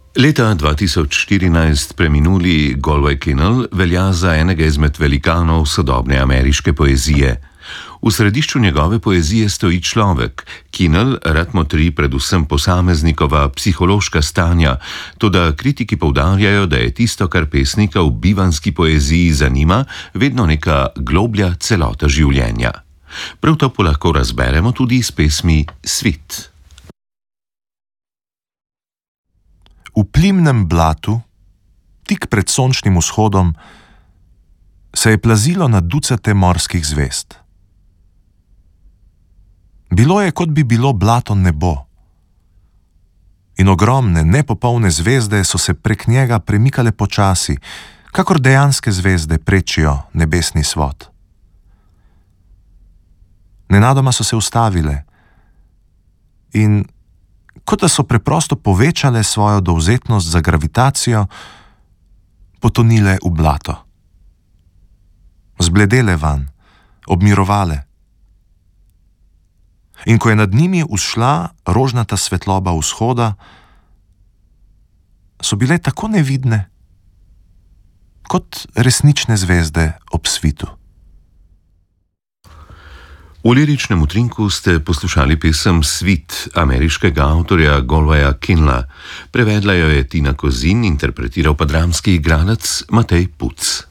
Leta 2014 preminuli Galway Kinnell velja za enega izmed velikanov sodobne ameriške poezije. V središču njegove poezije stoji človek. Kinnell rad motri predvsem posameznikova psihološka stanja, toda kritiki poudarjajo, da je tisto, kar pesnika v bivanski poeziji zanima, vedno neka globlja celota življenja. Prav to pa lahko razberemo tudi iz pesmi Svit. V plimnem blatu, tik pred sončnim vzhodom, se je plazilo na ducate morskih zvezd. Bilo je, kot bi bilo blato nebo. In ogromne, nepopolne zvezde so se prek njega premikale počasi, kakor dejanske zvezde prečijo nebesni svod. Nenadoma so se ustavile in kot da so preprosto povečale svojo dovzetnost za gravitacijo, potonile v blato. Zbledele vanj, obmirovale. In ko je nad njimi vzšla rožnata svetloba vzhoda, so bile tako nevidne, kot resnične zvezde ob svitu. V liričnem utrinku ste poslušali pesem Svit ameriškega avtorja Galwaya Kinnella. Prevedla jo je Tina Kozin, interpretiral pa dramski igralec Matej Puc.